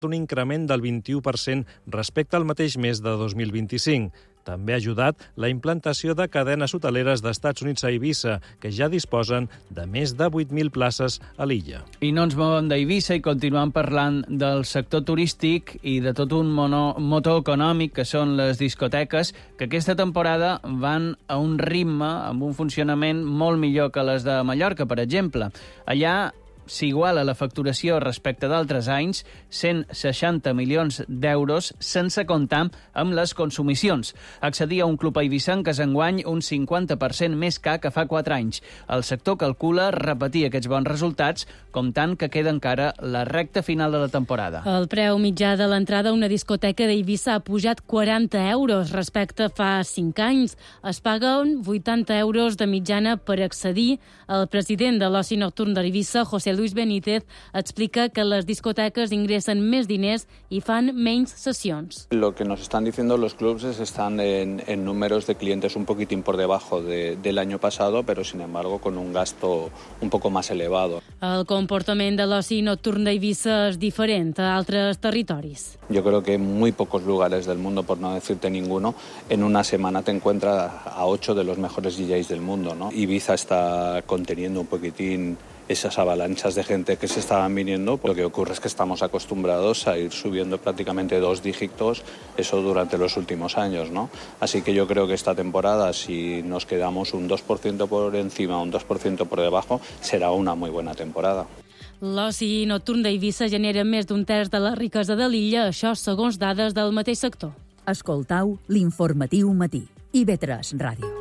un increment del 21% respecte al mateix mes de 2025. També ha ajudat la implantació de cadenes hoteleres d'Estats Units a Eivissa, que ja disposen de més de 8.000 places a l'illa. I no ens movem d'Eivissa i continuem parlant del sector turístic i de tot un motor econòmic que són les discoteques, que aquesta temporada van a un ritme, amb un funcionament molt millor que les de Mallorca, per exemple. Allà s'iguala la facturació respecte d'altres anys, 160 milions d'euros, sense comptar amb les consumicions. Accedir a un club eivissenc és enguany un 50% més car que fa 4 anys. El sector calcula repetir aquests bons resultats, comptant que queda encara la recta final de la temporada. El preu mitjà de l'entrada a una discoteca d'Eivissa ha pujat 40 euros respecte fa 5 anys. Es paguen 80 euros de mitjana per accedir. El president de l'oci nocturn d'Eivissa, José Luis Benítez, explica que les discoteques ingressen més diners y fan menys sesiones. Lo que nos están diciendo los clubs es que están en números de clientes un poquitín por debajo del año pasado, pero sin embargo con un gasto un poco más elevado. El comportament de l'oci nocturn d'Eivissa és diferent a altres territoris. Yo creo que en muy pocos lugares del mundo, por no decirte ninguno, en una semana te encuentras a 8 de los mejores DJs del mundo, ¿no? Ibiza está conteniendo un poquitín esas avalanchas de gente que se estaban viniendo. Lo que ocurre es que estamos acostumbrados a ir subiendo prácticamente 2 dígitos, eso durante los últimos años, ¿no? Así que yo creo que esta temporada, si nos quedamos un 2% por encima, un 2% por debajo, será una muy buena temporada. L'oci nocturn d'Eivissa genera més d'un terç de la riquesa de l'illa, això segons dades del mateix sector. Escoltau l'informatiu matí. IB3 Ràdio.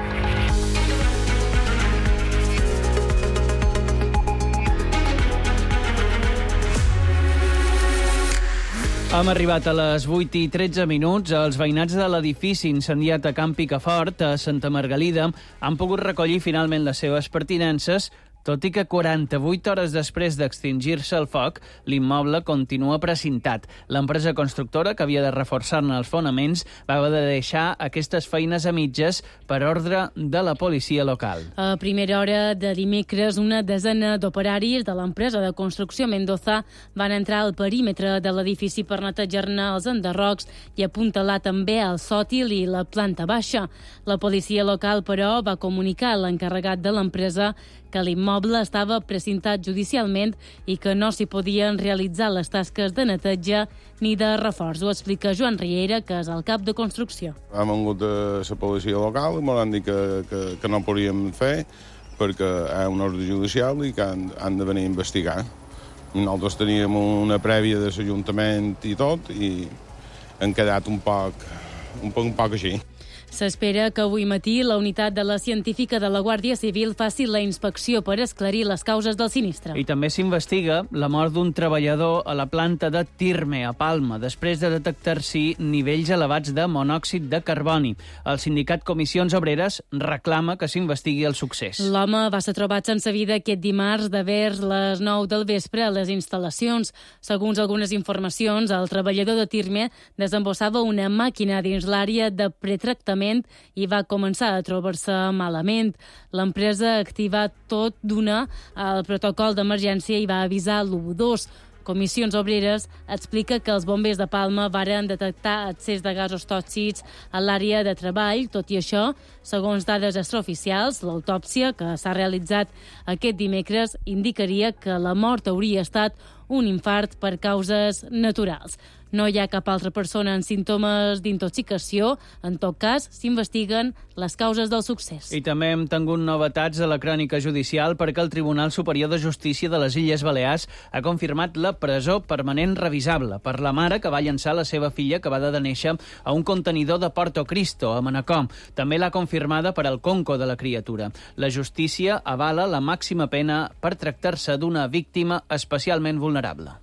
Hem arribat a les 8:13. Els veïnats de l'edifici incendiat a Camp Picafort, a Santa Margalida, han pogut recollir finalment les seves pertinences, tot i que 48 hores després d'extingir-se el foc, l'immoble continua precintat. L'empresa constructora, que havia de reforçar-ne els fonaments, va haver de deixar aquestes feines a mitges per ordre de la policia local. A primera hora de dimecres, una desena d'operaris de l'empresa de construcció Mendoza van entrar al perímetre de l'edifici per netejar-ne els enderrocs i apuntalar també el sòtil i la planta baixa. La policia local, però, va comunicar a l'encarregat de l'empresa que l'immoble estava precintat judicialment i que no s'hi podien realitzar les tasques de neteja ni de reforç. Ho explica Joan Riera, que és el cap de construcció. Hem vingut a la policia local i m'han dit que no podíem fer perquè hi ha un ordre judicial i que han de venir a investigar. Nosaltres teníem una prèvia de l'Ajuntament i tot i hem quedat un poc així. S'espera que avui matí la unitat de la científica de la Guàrdia Civil faci la inspecció per esclarir les causes del sinistre. I també s'investiga la mort d'un treballador a la planta de Tirme, a Palma, després de detectar-s'hi nivells elevats de monòxid de carboni. El sindicat Comissions Obreres reclama que s'investigui el succés. L'home va ser trobat sense vida aquest dimarts de vers les 9 del vespre a les instal·lacions. Segons algunes informacions, el treballador de Tirme desembossava una màquina dins l'àrea de pretractament i va començar a trobar-se malament. L'empresa ha activat tot d'una el protocol d'emergència i va avisar l'112. Comissions Obreres explica que els bombers de Palma varen detectar excés de gasos tòxics a l'àrea de treball. Tot i això, segons dades extraoficials, l'autòpsia que s'ha realitzat aquest dimecres indicaria que la mort hauria estat un infart per causes naturals. No hi ha cap altra persona amb símptomes d'intoxicació. En tot cas, s'investiguen les causes del succés. I també hem tingut novetats a la crònica judicial perquè el Tribunal Superior de Justícia de les Illes Balears ha confirmat la presó permanent revisable per la mare que va llançar la seva filla que va de néixer a un contenidor de Porto Cristo, a Manacor. També l'ha confirmada per al conco de la criatura. La justícia avala la màxima pena per tractar-se d'una víctima especialment vulnerable.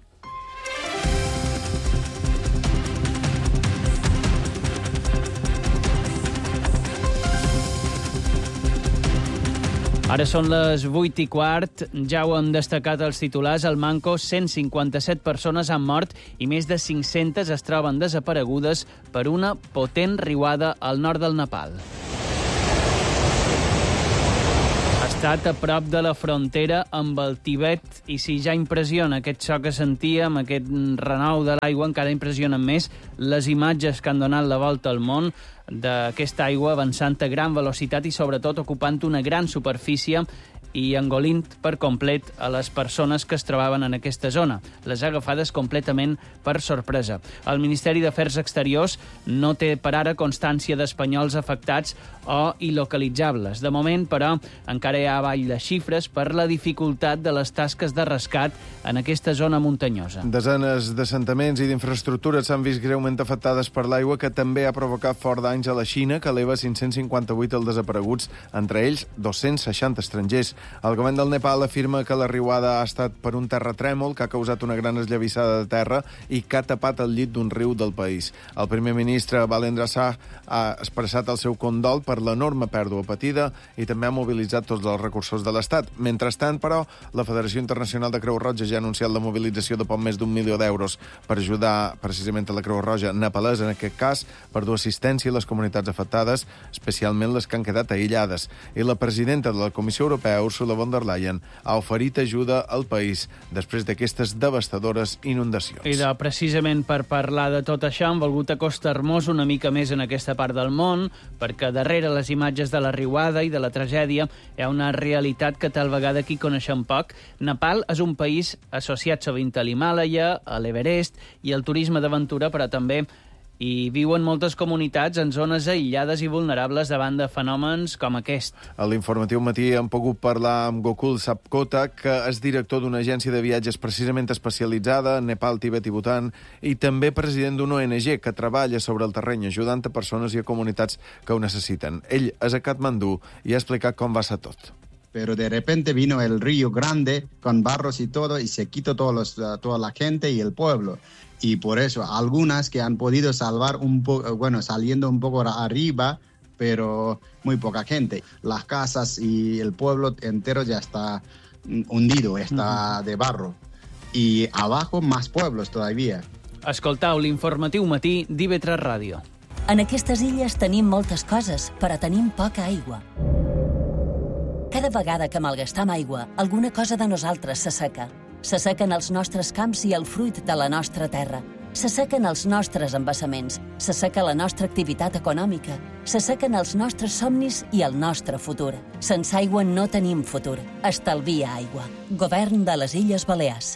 Ara són les 8:15, ja ho han destacat els titulars. Al Manco, 157 persones han mort i més de 500 es troben desaparegudes per una potent riuada al nord del Nepal. estat a prop de la frontera amb el Tibet i si ja impressiona aquest so que sentíem, aquest renou de l'aigua, encara impressionen més les imatges que han donat la volta al món d'aquesta aigua avançant a gran velocitat i sobretot ocupant una gran superfície i engolint per complet a les persones que es trobaven en aquesta zona, les agafades completament per sorpresa. El Ministeri d'Afers Exteriors no té per ara constància d'espanyols afectats o il·localitzables. De moment, però, encara hi ha avall de xifres per la dificultat de les tasques de rescat en aquesta zona muntanyosa. Desenes d'assentaments i d'infraestructures s'han vist greument afectades per l'aigua, que també ha provocat fort danys a la Xina, que eleva 558 els desapareguts, entre ells 260 estrangers. El govern del Nepal afirma que la riuada ha estat per un terratrèmol que ha causat una gran esllavissada de terra i que ha tapat el llit d'un riu del país. El primer ministre Balendra Shah ha expressat el seu condol per l'enorme pèrdua patida i també ha mobilitzat tots els recursos de l'Estat. Mentrestant, però, la Federació Internacional de Creu Roja ja ha anunciat la mobilització de poc més d'1 milió d'euros per ajudar precisament a la Creu Roja nepalesa, en aquest cas, per dur assistència a les comunitats afectades, especialment les que han quedat aïllades. I la presidenta de la Comissió Europea, Ursula von der Leyen, ha oferit ajuda al país després d'aquestes devastadores inundacions. I precisament per parlar de tot això hem volgut acostar-nos una mica més en aquesta part del món, perquè darrere les imatges de la riuada i de la tragèdia hi ha una realitat que tal vegada aquí coneixem poc. Nepal és un país associat sovint a l'Himàlaia, a l'Everest i al turisme d'aventura, però també hi viuen moltes comunitats en zones aïllades i vulnerables davant de fenòmens com aquest. A l'Informatiu Matí hem pogut parlar amb Gokul Sapkota, que és director d'una agència de viatges precisament especialitzada en Nepal, Tibet i Bhutan, i també president d'una ONG que treballa sobre el terreny ajudant a persones i a comunitats que ho necessiten. Ell és a Katmandú i ha explicat com va ser tot. Pero de repente vino el río grande con barros y todo y se quitó toda la gente y el pueblo. Y por eso algunas que han podido salvar un poco, bueno, saliendo un poco arriba, pero muy poca gente. Las casas y el pueblo entero ya está hundido, está de barro. Y abajo más pueblos todavía. Escoltau l'Informatiu Matí d'IV3 Ràdio. En aquestes illes tenim moltes coses, però tenim poca aigua. Cada vegada que malgastam aigua, alguna cosa de nosaltres s'asseca. S'assequen els nostres camps i el fruit de la nostra terra. S'assequen els nostres embassaments. S'asseca la nostra activitat econòmica. S'assequen els nostres somnis i el nostre futur. Sense aigua no tenim futur. Estalvia aigua. Govern de les Illes Balears.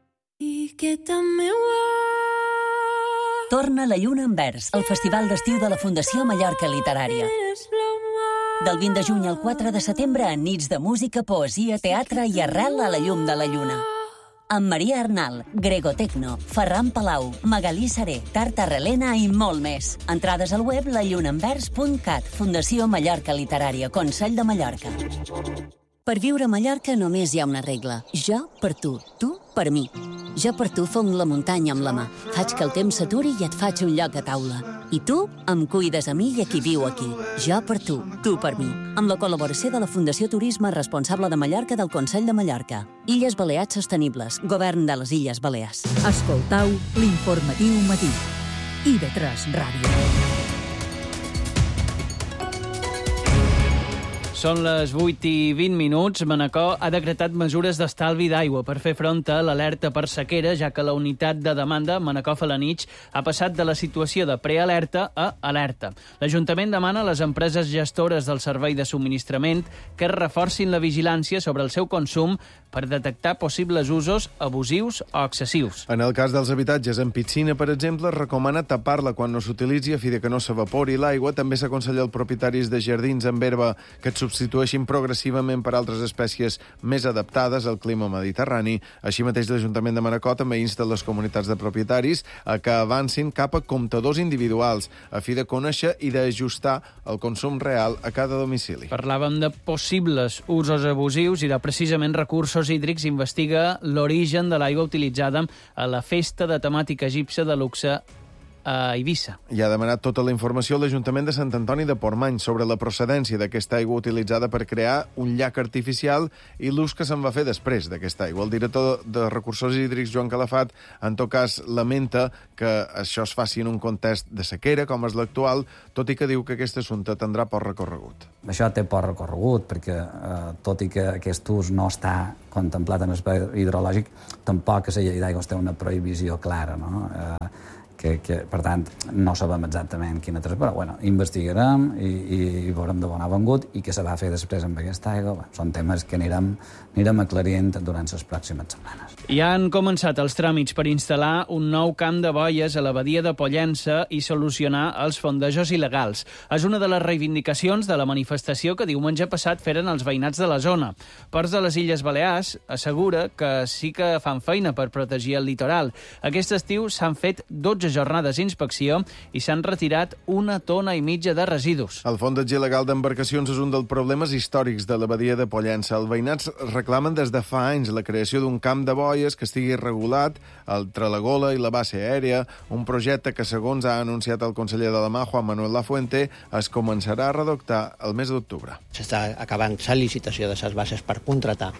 Torna la lluna en vers, el festival d'estiu de la Fundació Mallorca Literària. Del 20 de juny al 4 de setembre, en nits de música, poesia, teatre i arrel a la llum de la lluna. Amb Maria Arnal, Grego Tecno, Ferran Palau, Magalí Seré, Tarta Relena i molt més. Entrades al web lallunaenvers.cat, Fundació Mallorca Literària, Consell de Mallorca. Per viure a Mallorca només hi ha una regla. Jo per tu per mi. Jo per tu fong la muntanya amb la mà. Faig que el temps s'aturi i et faig un lloc a taula. I tu em cuides a mi i a qui viu aquí. Jo per tu per mi. Amb la col·laboració de la Fundació Turisme Responsable de Mallorca del Consell de Mallorca. Illes Balears Sostenibles. Govern de les Illes Balears. Escoltau l'Informatiu Matí. IV3 Ràdio. Són les 8:20. Manacor ha decretat mesures d'estalvi d'aigua per fer front a l'alerta per sequera, ja que la unitat de demanda Manacor-Felanitx ha passat de la situació de prealerta a alerta. L'Ajuntament demana a les empreses gestores del servei de subministrament que reforcin la vigilància sobre el seu consum per detectar possibles usos abusius o excessius. En el cas dels habitatges en piscina, per exemple, es recomana tapar-la quan no s'utilitzi a fi de que no s'evapori l'aigua. També s'aconsella als propietaris de jardins amb herba que et substitueixin progressivament per altres espècies més adaptades al clima mediterrani. Així mateix, l'Ajuntament de Manacor també insta les comunitats de propietaris a que avancin cap a comptadors individuals a fi de conèixer i d'ajustar el consum real a cada domicili. Parlàvem de possibles usos abusius i de precisament recursos hídrics. Investiga l'origen de l'aigua utilitzada a la festa de temàtica egípcia de luxe a Eivissa. I ha demanat tota la informació a l'Ajuntament de Sant Antoni de Portmany sobre la procedència d'aquesta aigua utilitzada per crear un llac artificial i l'ús que se'n va fer després d'aquesta aigua. El director de Recursos Hídrics, Joan Calafat, en tot cas lamenta que això es faci en un context de sequera, com és l'actual, tot i que diu que aquest assumpte tindrà poc recorregut. Això té poc recorregut, perquè tot i que aquest ús no està contemplat en el pla hidrològic, tampoc que la llei d'aigües té una prohibició clara, no? Que, per tant, no sabem exactament quina però bueno, investigarem i veurem de bon avengut i què se va fer després amb aquesta aigua. Bueno, són temes que anirem aclarint durant les pròximes setmanes. Ja han començat els tràmits per instal·lar un nou camp de boies a la badia de Pollença i solucionar els fondejos il·legals. És una de les reivindicacions de la manifestació que diumenge passat feren els veïnats de la zona. Ports de les Illes Balears assegura que sí que fan feina per protegir el litoral. Aquest estiu s'han fet 12 jornades d'inspecció i s'han retirat 1,5 tones de residus. El fondeig il·legal d'embarcacions és un dels problemes històrics de la badia de Pollença. Els veïnats reclamen des de fa anys la creació d'un camp de boies que estigui regulat entre la Gola i la base aèria, un projecte que, segons ha anunciat el conseller de la mà, Juan Manuel Lafuente, es començarà a redactar el mes d'octubre. S'està acabant la licitació de les bases per contratar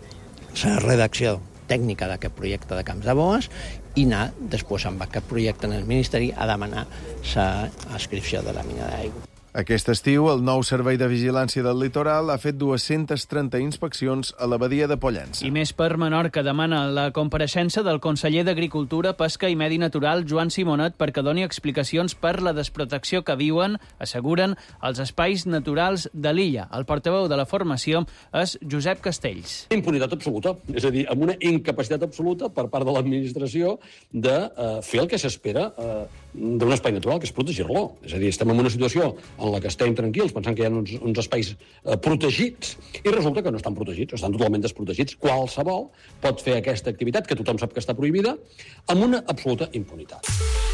la redacció tècnica d'aquest projecte de camps de boes i anar després amb aquest projecte en el Ministeri a demanar l'adscripció de la mina d'aigua. Aquest estiu, el nou Servei de Vigilància del Litoral ha fet 230 inspeccions a la badia de Pollença. I més per Menorca demana la compareixença del conseller d'Agricultura, Pesca i Medi Natural, Joan Simonet, perquè doni explicacions per la desprotecció que viuen, asseguren, els espais naturals de l'illa. El portaveu de la formació és Josep Castells. Impunitat absoluta, és a dir, amb una incapacitat absoluta per part de l'administració de fer el que s'espera d'un espai natural, que és protegir-lo. És a dir, estem en una situació en la que estem tranquils, pensant que hi ha uns espais protegits, i resulta que no estan protegits, estan totalment desprotegits. Qualsevol pot fer aquesta activitat, que tothom sap que està prohibida, amb una absoluta impunitat.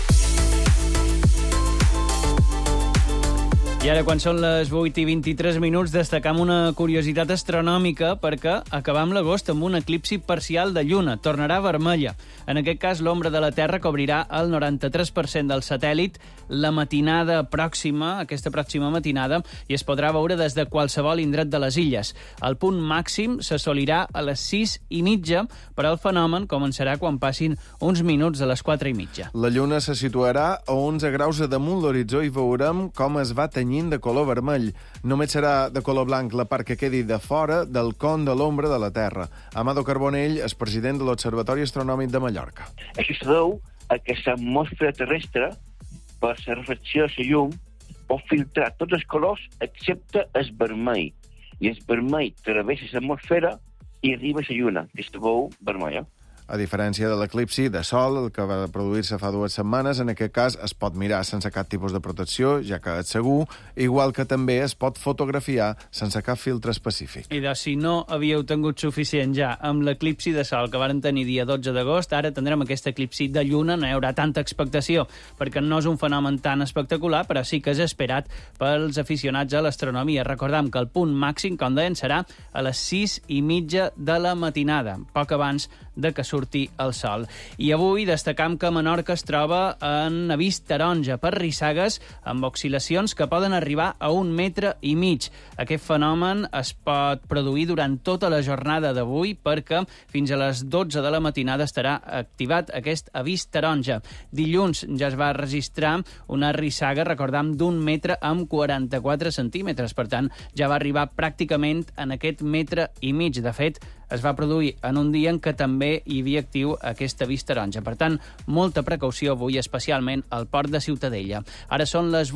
I ara, quan són les 8:23, destacam una curiositat astronòmica perquè acabam l'agost amb un eclipsi parcial de lluna. Tornarà vermella. En aquest cas, l'ombra de la Terra cobrirà el 93% del satèl·lit la matinada pròxima, aquesta pròxima matinada, i es podrà veure des de qualsevol indret de les illes. El punt màxim s'assolirà a les 6:30, però el fenomen començarà quan passin uns minuts de les 4:30. La lluna se situarà a 11 graus a damunt l'horitzó i veurem com es va tenyint de color vermell. Només serà de color blanc la part que quedi de fora del con de l'ombra de la Terra. Amado Carbonell és president de l'Observatori Astronòmic de Mallorca. Això es deu a que l'atmosfera terrestre, per la refracció de la llum, pot filtrar tots els colors excepte el vermell. I el vermell travessa l'atmosfera i arriba a la lluna, que es veu vermella. A diferència de l'eclipsi de sol, el que va produir-se fa 2 setmanes, en aquest cas es pot mirar sense cap tipus de protecció, ja que és segur, igual que també es pot fotografiar sense cap filtre específic. I si no havíeu tingut suficient ja amb l'eclipsi de sol que varen tenir dia 12 d'agost, ara tindrem aquest eclipsi de lluna, no hi haurà tanta expectació, perquè no és un fenomen tan espectacular, però sí que és esperat pels aficionats a l'astronomia. Recordem que el punt màxim, com deien, serà a les 6:30 de la matinada, poc abans de que surti el sol. I avui destacam que Menorca es troba en avís taronja per rissagues amb oscil·lacions que poden arribar a 1,5 metres. Aquest fenomen es pot produir durant tota la jornada d'avui perquè fins a les 12 de la matinada estarà activat aquest avís taronja. Dilluns ja es va registrar una rissaga, recordam, d'1 metre amb 44 centímetres. Per tant, ja va arribar pràcticament en aquest 1,5 metres. De fet, es va produir en un dia en què també hi havia actiu aquest avís taronja. Per tant, molta precaució avui, especialment al port de Ciutadella. Ara són les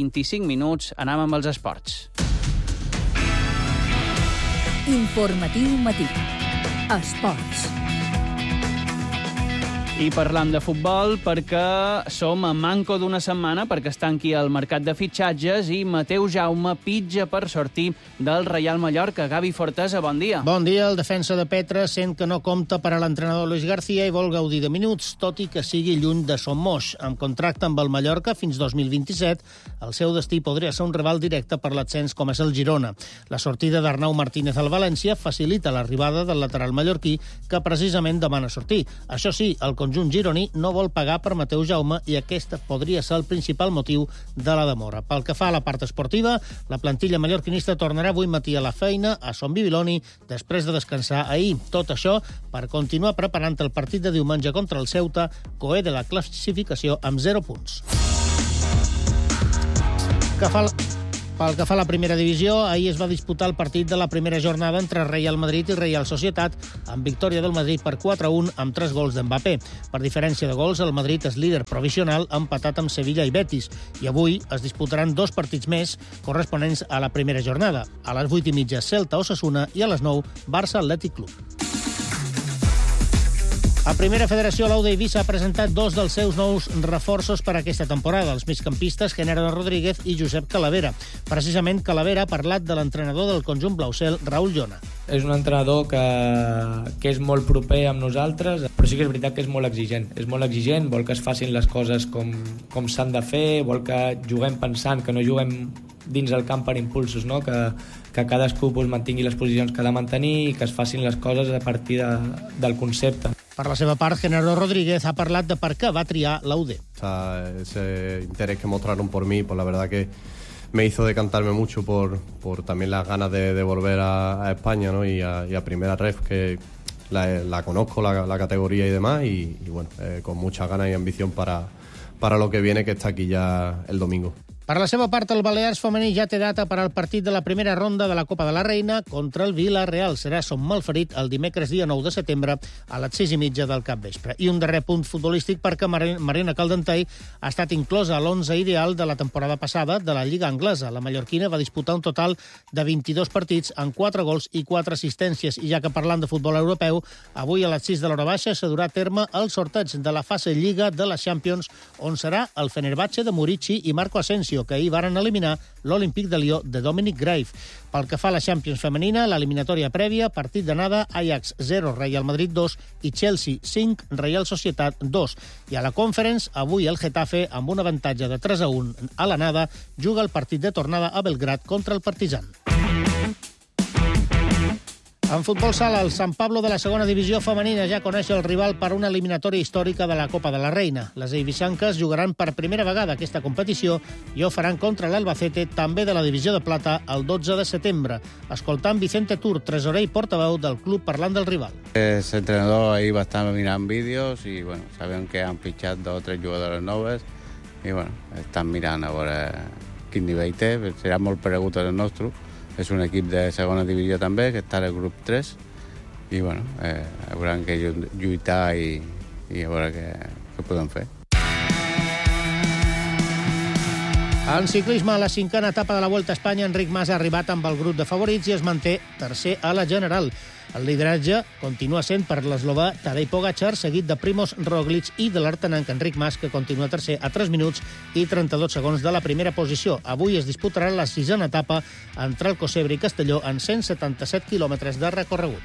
8:25, anem amb els esports. Informatiu matí. Esports. I parlam de futbol perquè som a manco d'una setmana perquè es tanqui el mercat de fitxatges i Mateu Jaume pitja per sortir del Reial Mallorca. Gavi Fortesa, bon dia. Bon dia. El defensa de Petra sent que no compta per a l'entrenador Luis García i vol gaudir de minuts, tot i que sigui lluny de Son Moix. Amb contracte amb el Mallorca fins 2027, el seu destí podria ser un rival directe per l'ascens com és el Girona. La sortida d'Arnau Martínez al València facilita l'arribada del lateral mallorquí que precisament demana sortir. Això sí, el conjunt conjunt gironí no vol pagar per Mateu Jaume i aquest podria ser el principal motiu de la demora. Pel que fa a la part esportiva, la plantilla mallorquinista tornarà avui matí a la feina a Son Bibiloni després de descansar ahir. Tot això per continuar preparant el partit de diumenge contra el Ceuta, coer de la classificació amb 0 punts. Pel que fa a la primera divisió, ahir es va disputar el partit de la primera jornada entre Real Madrid i Real Societat, amb victòria del Madrid per 4-1 amb 3 gols d'Mbappé. Per diferència de gols, el Madrid és líder provisional, empatat amb Sevilla i Betis, i avui es disputaran 2 partits més corresponents a la primera jornada. A les 8:30, Celta-Osasuna, i a les 9, Barça-Atlètic Club. A Primera Federació, l'Aude Eivissa ha presentat 2 dels seus nous reforços per a aquesta temporada, els migcampistes Genaro Rodríguez i Josep Calavera. Precisament, Calavera ha parlat de l'entrenador del conjunt blaucel, Raúl Llona. És un entrenador que és molt proper amb nosaltres, però sí que és veritat que és molt exigent. És molt exigent, vol que es facin les coses com s'han de fer, vol que juguem pensant, que no juguem dins el camp per impulsos, no? que cadascú mantingui les posicions que ha de mantenir i que es facin les coses a partir del concepte. Per la seva part, Genaro Rodríguez ha parlat de per què va triar l'Aude. Ese interés que mostraron por mí, pues la verdad que me hizo decantarme mucho por también las ganas de volver a España, ¿no? y a Primera Ref, que la conozco, la categoría y demás, y bueno, con muchas ganas y ambición para lo que viene, que está aquí ya el domingo. Per la seva part, el Balears femení ja té data per al partit de la primera ronda de la Copa de la Reina contra el Vila-real. Serà Son Malferit el dimecres dia 9 de setembre a les 6:30 del capvespre. I un darrer punt futbolístic perquè Mariona Caldentei ha estat inclosa a l'11 ideal de la temporada passada de la Lliga Anglesa. La mallorquina va disputar un total de 22 partits amb 4 gols i 4 assistències. I ja que parlant de futbol europeu, avui a les 6 de l'hora baixa se durà a terme el sorteig de la fase Lliga de la Champions, on serà el Fenerbahce de Murici i Marco Asensio, que ahir varen eliminar l'Olímpic de Lió de Dominic Grave. Pel que fa a la Champions femenina, l'eliminatòria prèvia, partit d'anada, Ajax 0, Real Madrid 2 i Chelsea 5, Real Societat 2. I a la Conference, avui el Getafe, amb un avantatge de 3-1 a l'anada, juga el partit de tornada a Belgrad contra el Partizan. En futbol sala, el Sant Pablo de la segona divisió femenina ja coneix el rival per una eliminatòria històrica de la Copa de la Reina. Les eivissanques jugaran per primera vegada aquesta competició i ho faran contra l'Albacete, també de la divisió de plata, el 12 de setembre. Escoltant Vicente Tur, tresorer i portaveu del club, parlant del rival. El entrenador ahí va a estar mirando vídeos y bueno, saben que han fichado 2 o 3 jugadores noves y bueno, estan mirant a veure quin nivell té. Serà molt paregut al nostre. És un equip de segona divisió també, que està al grup 3, i bueno, hauran que lluitar i a veure què podem fer. En ciclisme, a la 5a etapa de la Vuelta a Espanya, Enric Mas ha arribat amb el grup de favorits i es manté tercer a la general. El lideratge continua sent per l'eslovà Tadej Pogačar, seguit de Primož Roglič i de l'artanenc Enric Mas, que continua tercer a 3 minuts i 32 segons de la primera posició. Avui es disputarà la 6a etapa entre Alcocebre i Castelló en 177 quilòmetres de recorregut.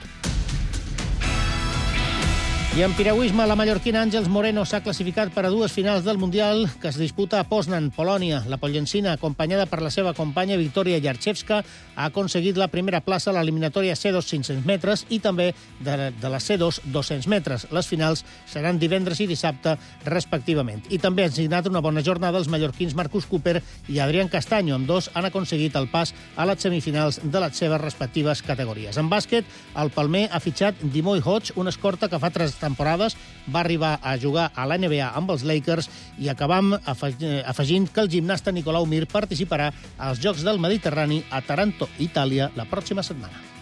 I en piragüisme, la mallorquina Àngels Moreno s'ha classificat per a 2 finals del Mundial que es disputa a Poznan, Polònia. La pollencina, acompanyada per la seva companya Victoria Yarchevska, ha aconseguit la primera plaça a l'eliminatòria C2 500 metres i també de la C2 200 metres. Les finals seran divendres i dissabte, respectivament. I també han signat una bona jornada els mallorquins Marcus Cooper i Adrián Castaño. Ambdós han aconseguit el pas a les semifinals de les seves respectives categories. En bàsquet, el palmer ha fitxat Dimoy Hodge, una escorta que fa 3 temporades va arribar a jugar a la NBA amb els Lakers, i acabam afegint que el gimnasta Nicolau Mir participarà als Jocs del Mediterrani a Taranto, Itàlia, la pròxima setmana.